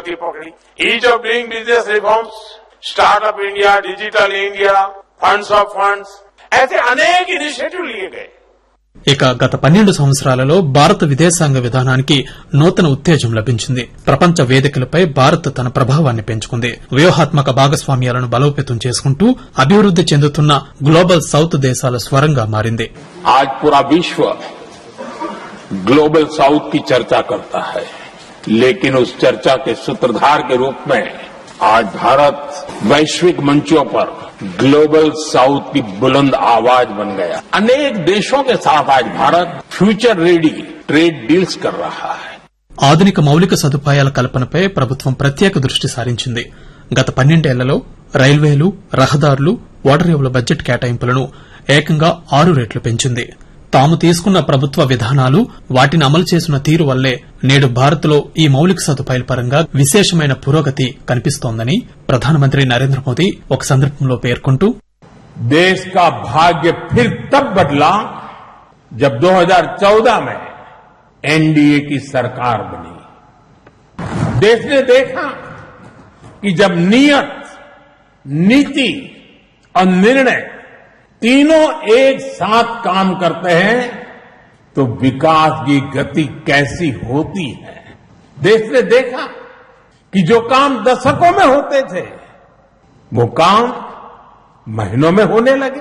गति पकड़ी। Ease of doing business reforms, startup India, digital India, funds of funds, ऐसे अनेक इनिशिएटिव लिए गए। ఇక గత 12 సంవత్సరాలలో భారత విదేశాంగ విధానానికి నూతన ఉత్తేజం లభించింది. ప్రపంచ వేదికలపై భారత్ తన ప్రభావాన్ని పెంచుకుంది. వ్యూహాత్మక భాగస్వామ్యాలను బలోపేతం చేసుకుంటూ అభివృద్ది చెందుతున్న గ్లోబల్ సౌత్ దేశాల స్వరంగా మారింది. आज पूरा विश्व ग्लोबल साउथ की चर्चा करता है, लेकिन उस चर्चा के सूत्रधार के रूप में आज भारत वैश्विक मंचों पर ग्लोबल साउथ की बुलंद आवाज बन गया। अनेक देशों के साथ आज Bharat future ready trade deals कर रहा है। ఆధునిక మౌలిక సదుపాయాల కల్పనపై ప్రభుత్వం ప్రత్యేక దృష్టి సారించింది. గత 12 ఏళ్లలో రైల్వేలు, రహదారులు, ఓడరేవుల బడ్జెట్ కేటాయింపులను ఏకంగా 6 రెట్లు పెంచింది. తాము తీసుకున్న ప్రభుత్వ విధానాలు, వాటిని అమలు చేసిన తీరు వల్లే నేడు భారత్లో ఈ మౌలిక సదుపాయాల పరంగా విశేషమైన పురోగతి కనిపిస్తోందని ప్రధానమంత్రి నరేంద్ర మోదీ ఒక సందర్భంలో పేర్కొంటూ, देश का भाग्य फिर तब बदला जब 2014 में एनडीए की सरकार बनी। देश ने देखा कि जब नियत, नीति और निर्णय तीनों एक साथ काम करते हैं तो विकास की गति कैसी होती है। देश ने देखा कि जो काम दशकों में होते थे वो काम महीनों में होने लगे।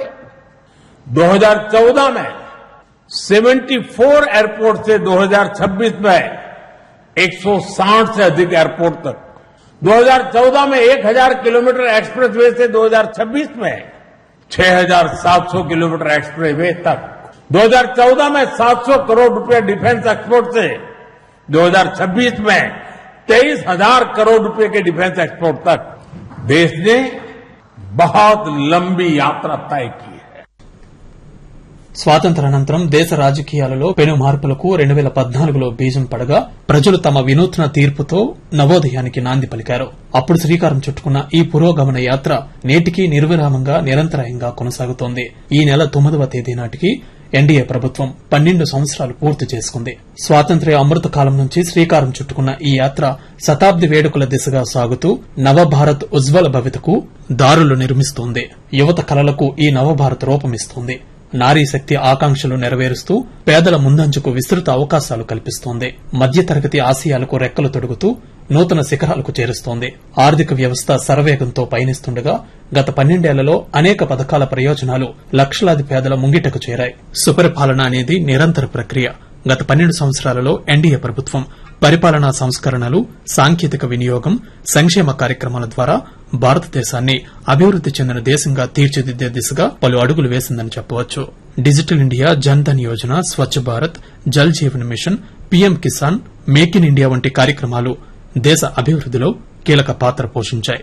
2014 में 74 एयरपोर्ट से 2026 में 160 से अधिक एयरपोर्ट तक, 2014 में 1000 किलोमीटर एक्सप्रेसवे से 2026 में 6700 किलोमीटर एक्सप्रेसवे तक, 2014 में 700 करोड़ रुपए डिफेंस एक्सपोर्ट से 2026 में 23,000 करोड़ रुपए के डिफेंस एक्सपोर्ट तक देश ने बहुत लंबी यात्रा तय की है। స్వాతంత్రానంతరం దేశ రాజకీయాలలో పెను మార్పులకు 2014లో బీజం పడగా ప్రజలు తమ వినూత్న తీర్పుతో నవోదయానికి నాంది పలికారు. అప్పుడు శ్రీకారం చుట్టుకున్న ఈ పురోగమన యాత్ర నేటికి నిర్విరామంగా నిరంతరాయంగా కొనసాగుతోంది. ఈ నెల 9వ తేదీ నాటికి ఎన్డీఏ ప్రభుత్వం 12 సంవత్సరాలు పూర్తి చేసుకుంది. స్వాతంత్ర్య అమృత కాలం నుంచి శ్రీకారం చుట్టుకున్న ఈ యాత్ర శతాబ్ది వేడుకల దిశగా సాగుతూ నవభారత్ ఉజ్వల భవితకు దారులు నిర్మిస్తోంది. యువత కలలకు ఈ నవభారత్ రూపమిస్తోంది. నారీ శక్తి ఆకాంక్షలు నెరవేరుస్తూ పేదల ముందంజకు విస్తృత అవకాశాలు కల్పిస్తోంది. మధ్యతరగతి ఆశయాలకు రెక్కలు తొడుగుతూ నూతన శిఖరాలకు చేరుస్తోంది. ఆర్థిక వ్యవస్థ శరవేగంతో పయనిస్తుండగా గత 12 ఏళ్లలో అనేక పథకాల ప్రయోజనాలు లక్షలాది పేదల ముంగిటకు చేరాయి. సుపరిపాలన అనేది నిరంతర ప్రక్రియ. గత 12 సంవత్సరాలలో ఎన్డీఏ ప్రభుత్వం పరిపాలనా సంస్కరణలు, సాంకేతిక వినియోగం, సంక్షేమ కార్యక్రమాల ద్వారా భారతదేశాన్ని అభివృద్ది చెందిన దేశంగా తీర్చిదిద్దే దిశగా పలు అడుగులు వేసిందని చెప్పవచ్చు. Digital India, Jan Dhan Yojana, Swachh Bharat, Jal Jeevan machine, PM Kisan, make in India వంటి కార్యక్రమాలు దేశ అభివృద్దిలో కీలక పాత్ర పోషించాయి.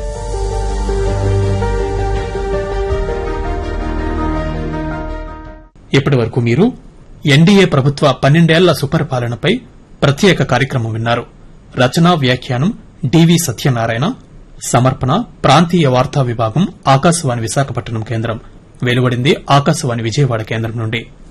ఇప్పటి వరకు మీరు ఎన్డీఏ ప్రభుత్వ 12 ఏళ్ల సుపరిపాలనపై ప్రత్యేక కార్యక్రమం విన్నారు. రచన, వ్యాఖ్యానం డివి సత్యనారాయణ. సమర్పణ ప్రాంతీయ వార్తా విభాగం, ఆకాశవాణి విశాఖపట్నం కేంద్రం. వెలువడింది ఆకాశవాణి విజయవాడ కేంద్రం నుండి.